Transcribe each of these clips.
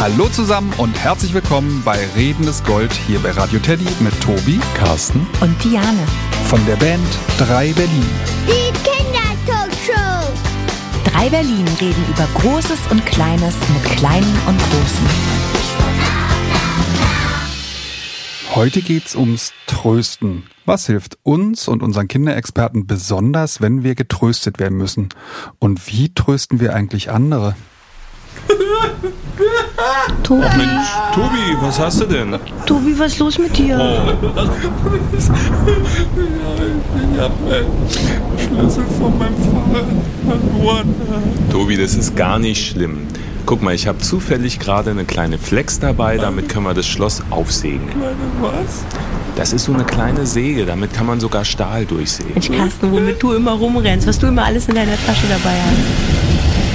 Hallo zusammen und herzlich willkommen bei Reden ist Gold hier bei Radio Teddy mit Tobi, Carsten und Diane von der Band 3 Berlin. Die Kindertalkshow. 3 Berlin reden über Großes und Kleines mit Kleinen und Großen. Heute geht's ums Trösten. Was hilft uns und unseren Kinderexperten besonders, wenn wir getröstet werden müssen? Und wie trösten wir eigentlich andere? Tobi. Ach Mensch, Tobi, was hast du denn? Tobi, was ist los mit dir? Ich hab Schlüssel von meinem Fahrrad verloren. Tobi, das ist gar nicht schlimm. Guck mal, ich habe zufällig gerade eine kleine Flex dabei, damit können wir das Schloss aufsägen. Kleine was? Das ist so eine kleine Säge, damit kann man sogar Stahl durchsägen. Mensch, Carsten, womit du immer rumrennst, was du immer alles in deiner Tasche dabei hast.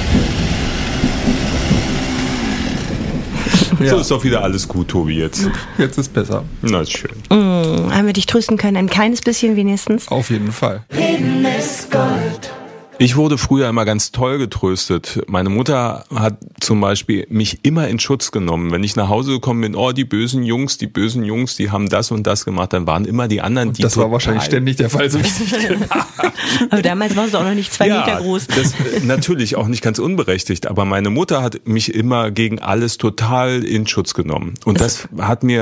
Ja. So ist doch wieder alles gut, Tobi, jetzt. Jetzt ist besser. Na, ist schön. Haben wir dich trösten können, ein kleines bisschen wenigstens? Auf jeden Fall. Ich wurde früher immer ganz toll getröstet. Meine Mutter hat zum Beispiel mich immer in Schutz genommen. Wenn ich nach Hause gekommen bin, die bösen Jungs, die haben das und das gemacht, dann waren immer die anderen, die Das war wahrscheinlich ständig der Fall, so wie ich Aber damals warst du auch noch nicht 2 Meter groß. Das natürlich auch nicht ganz unberechtigt, aber meine Mutter hat mich immer gegen alles total in Schutz genommen. Und das hat mich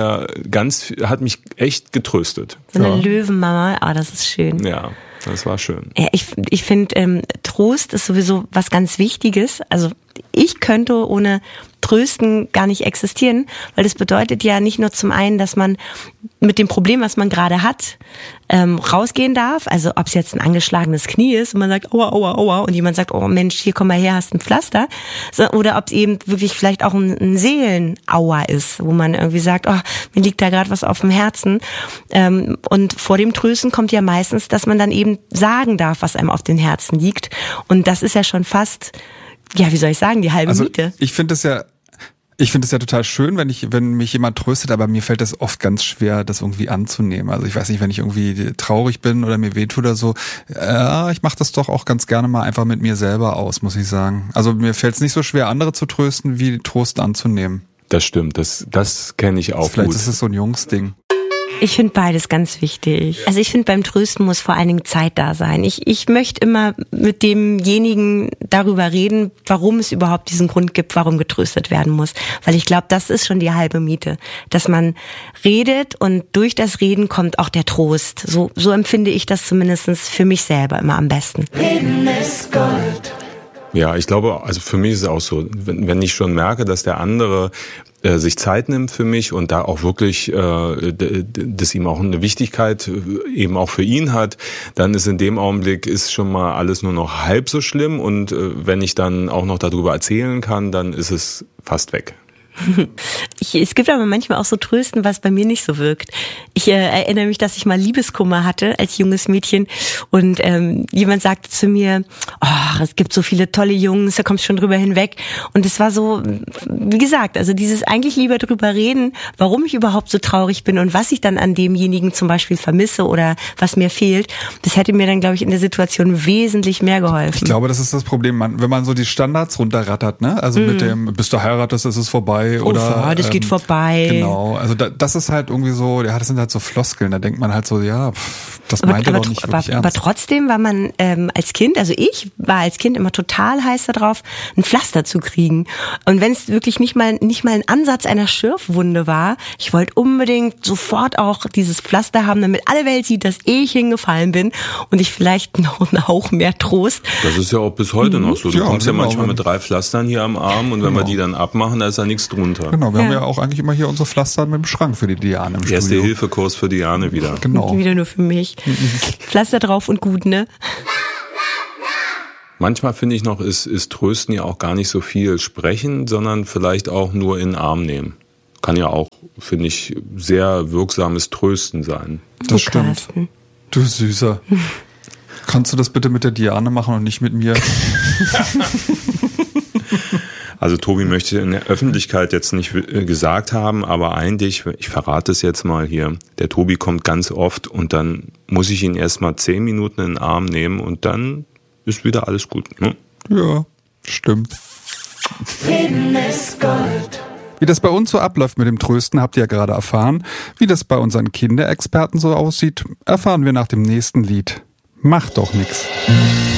echt getröstet. So eine Löwenmama, das ist schön. Ja. Das war schön. Ja, ich finde, Trost ist sowieso was ganz Wichtiges. Also ich könnte ohne Trösten gar nicht existieren, weil das bedeutet ja nicht nur zum einen, dass man mit dem Problem, was man gerade hat, rausgehen darf. Also ob es jetzt ein angeschlagenes Knie ist und man sagt, aua, aua, aua, und jemand sagt, oh Mensch, hier komm mal her, hast ein Pflaster. Oder ob es eben wirklich vielleicht auch ein Seelenaua ist, wo man irgendwie sagt, oh, mir liegt da gerade was auf dem Herzen. Und vor dem Trösten kommt ja meistens, dass man dann eben sagen darf, was einem auf dem Herzen liegt. Und das ist ja schon fast, ja, wie soll ich sagen, die halbe Miete. Ich finde es ja total schön, wenn mich jemand tröstet, aber mir fällt es oft ganz schwer, das irgendwie anzunehmen. Also ich weiß nicht, wenn ich irgendwie traurig bin oder mir wehtut oder so, ich mache das doch auch ganz gerne mal einfach mit mir selber aus, muss ich sagen. Also mir fällt es nicht so schwer, andere zu trösten, wie Trost anzunehmen. Das stimmt, das kenne ich auch Vielleicht gut. ist es so ein Jungsding. Ich finde beides ganz wichtig. Also ich finde, beim Trösten muss vor allen Dingen Zeit da sein. Ich möchte immer mit demjenigen darüber reden, warum es überhaupt diesen Grund gibt, warum getröstet werden muss. Weil ich glaube, das ist schon die halbe Miete. Dass man redet und durch das Reden kommt auch der Trost. So empfinde ich das zumindest für mich selber immer am besten. Reden ist Gold. Ja, ich glaube, also für mich ist es auch so, wenn ich schon merke, dass der andere sich Zeit nimmt für mich und da auch wirklich, dass ihm auch eine Wichtigkeit eben auch für ihn hat, dann ist in dem Augenblick ist schon mal alles nur noch halb so schlimm und wenn ich dann auch noch darüber erzählen kann, dann ist es fast weg. Es gibt aber manchmal auch so Trösten, was bei mir nicht so wirkt. Ich erinnere mich, dass ich mal Liebeskummer hatte als junges Mädchen und jemand sagte zu mir, es gibt so viele tolle Jungs, da kommst du schon drüber hinweg. Und es war so, wie gesagt, also dieses eigentlich lieber drüber reden, warum ich überhaupt so traurig bin und was ich dann an demjenigen zum Beispiel vermisse oder was mir fehlt, das hätte mir dann, glaube ich, in der Situation wesentlich mehr geholfen. Ich glaube, das ist das Problem, wenn man so die Standards runterrattert, ne? Also mit dem, bis du heiratest, ist es vorbei. Oder, das geht vorbei. Genau, also das ist halt irgendwie so, das sind halt so Floskeln, da denkt man halt so, das meint er doch nicht wirklich ernst. Aber trotzdem war man als Kind, also ich war als Kind immer total heiß darauf, ein Pflaster zu kriegen. Und wenn es wirklich nicht mal ein Ansatz einer Schürfwunde war, ich wollte unbedingt sofort auch dieses Pflaster haben, damit alle Welt sieht, dass ich hingefallen bin und ich vielleicht noch einen Hauch mehr Trost. Das ist ja auch bis heute noch so. Du kommst genau, ja manchmal mit 3 Pflastern hier am Arm und wenn wir die dann abmachen, da ist da nichts drunter. Genau, wir haben ja auch eigentlich immer hier unsere Pflaster mit dem Schrank für die Diane im Studio. Erste-Hilfe-Kurs für Diane wieder. Genau. Wieder nur für mich. Pflaster drauf und gut, ne? Manchmal finde ich noch, ist Trösten ja auch gar nicht so viel sprechen, sondern vielleicht auch nur in den Arm nehmen. Kann ja auch, finde ich, sehr wirksames Trösten sein. Das stimmt. Carsten. Du Süßer. Kannst du das bitte mit der Diane machen und nicht mit mir? Also Tobi möchte in der Öffentlichkeit jetzt nicht gesagt haben, aber eigentlich, ich verrate es jetzt mal hier, der Tobi kommt ganz oft und dann muss ich ihn erst mal 10 Minuten in den Arm nehmen und dann ist wieder alles gut. Ne? Ja, stimmt. Reden ist Gold. Wie das bei uns so abläuft mit dem Trösten, habt ihr ja gerade erfahren. Wie das bei unseren Kinderexperten so aussieht, erfahren wir nach dem nächsten Lied. Macht doch nix.